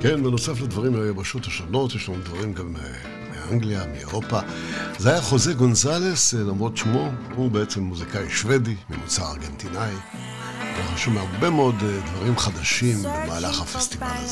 כן, בנוסף לדברים מהיבשות השונות, יש לנו דברים גם מאנגליה, מאירופה. זה היה חוזה גונזלס, למרות שמו, הוא בעצם מוזיקאי שוודי, ממוצא ארגנטינאי. אנחנו שומעים הרבה מאוד דברים חדשים במהלך הפסטיבל הזה.